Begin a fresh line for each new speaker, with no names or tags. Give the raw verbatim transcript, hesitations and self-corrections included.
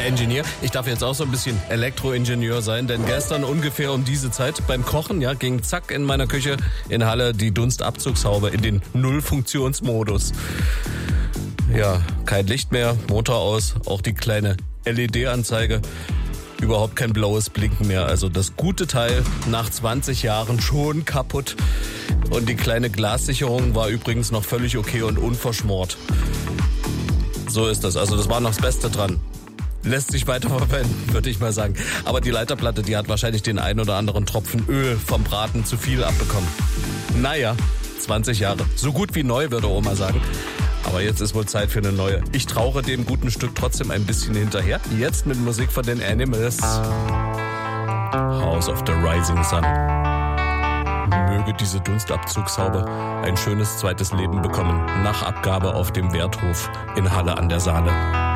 Engineer. Ich darf jetzt auch so ein bisschen Elektroingenieur sein, denn gestern ungefähr um diese Zeit beim Kochen, ja, ging zack in meiner Küche in Halle die Dunstabzugshaube in den Nullfunktionsmodus. Ja, kein Licht mehr, Motor aus, auch die kleine L E D-Anzeige. Überhaupt kein blaues Blinken mehr. Also das gute Teil nach zwanzig Jahren schon kaputt. Und die kleine Glassicherung war übrigens noch völlig okay und unverschmort. So ist das. Also das war noch das Beste dran. Lässt sich weiterverwenden, würde ich mal sagen. Aber die Leiterplatte, die hat wahrscheinlich den ein oder anderen Tropfen Öl vom Braten zu viel abbekommen. Naja, zwanzig Jahre. So gut wie neu, würde Oma sagen. Aber jetzt ist wohl Zeit für eine neue. Ich trauere dem guten Stück trotzdem ein bisschen hinterher. Jetzt mit Musik von den Animals. House of the Rising Sun. Möge diese Dunstabzugshaube ein schönes zweites Leben bekommen. Nach Abgabe auf dem Werthof in Halle an der Saale.